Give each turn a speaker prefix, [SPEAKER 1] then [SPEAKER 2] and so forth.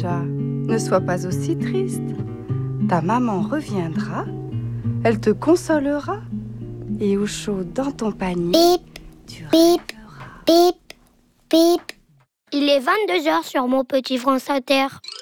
[SPEAKER 1] chat, ne sois pas aussi triste. Ta maman reviendra, elle te consolera, et au chaud dans ton panier,
[SPEAKER 2] Bip,
[SPEAKER 1] tu
[SPEAKER 2] bip,
[SPEAKER 1] rêveras.
[SPEAKER 2] bip, bip. Il est 22h sur mon petit France Inter.